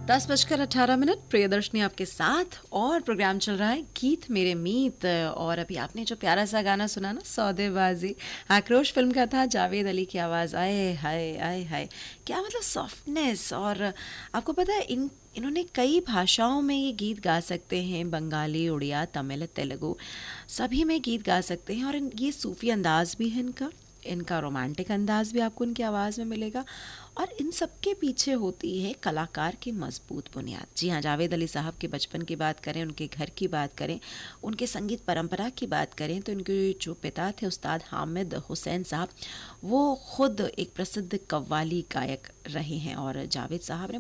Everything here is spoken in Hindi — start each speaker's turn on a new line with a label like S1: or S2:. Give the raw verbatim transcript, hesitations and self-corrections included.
S1: दस बजकर अठारह मिनट प्रियदर्शनी आपके साथ और प्रोग्राम चल रहा है गीत मेरे मीत। और अभी आपने जो प्यारा सा गाना सुना ना, सौदेबाजी, आक्रोश फिल्म का था, जावेद अली की आवाज़। आए हाय आए हाय, क्या मतलब सॉफ्टनेस। और आपको पता है इन इन्होंने कई भाषाओं में ये गीत गा सकते हैं, बंगाली, उड़िया, तमिल, तेलुगु, सभी में गीत गा सकते हैं। और ये सूफ़ी अंदाज़ भी है इनका इनका रोमांटिक अंदाज भी आपको इनकी आवाज़ में मिलेगा। और इन सब के पीछे होती है कलाकार की मजबूत बुनियाद। जी हाँ, जावेद अली साहब के बचपन की बात करें, उनके घर की बात करें, उनके संगीत परंपरा की बात करें तो इनके जो पिता थे उस्ताद हामिद हुसैन साहब, वो खुद एक प्रसिद्ध कव्वाली गायक रहे हैं। और जावेद साहब ने